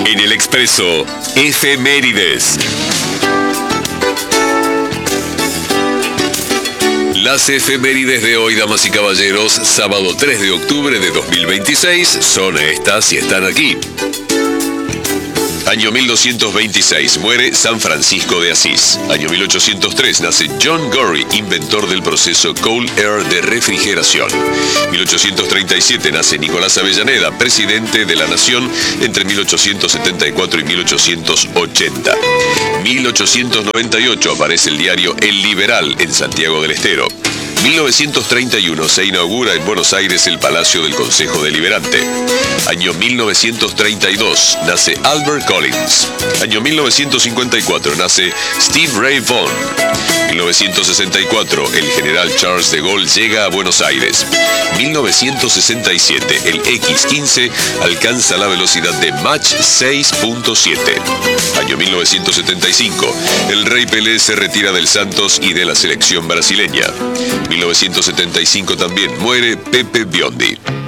En el Expreso, efemérides. Las efemérides de hoy, damas y caballeros, sábado 3 de octubre de 2026, son estas y están aquí. Año 1226, muere San Francisco de Asís. Año 1803, nace John Gorrie, inventor del proceso Cold Air de refrigeración. 1837, nace Nicolás Avellaneda, presidente de la Nación entre 1874 y 1880. 1898, aparece el diario El Liberal en Santiago del Estero. 1931 se inaugura en Buenos Aires el Palacio del Consejo Deliberante. Año 1932 nace Albert Collins. Año 1954 nace Steve Ray Vaughan. 1964 el general Charles de Gaulle llega a Buenos Aires. 1967 el X-15 alcanza la velocidad de Mach 6.7. Año 1975 el Rey Pelé se retira del Santos y de la selección brasileña. 1975 también muere Pepe Biondi.